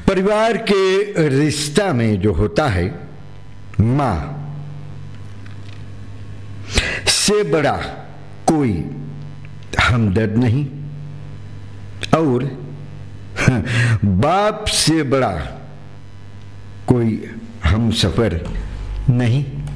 परिवार के रिश्ता में जो होता है, मां से बड़ा कोई हमदर्द नहीं और बाप से बड़ा कोई हमसफर नहीं।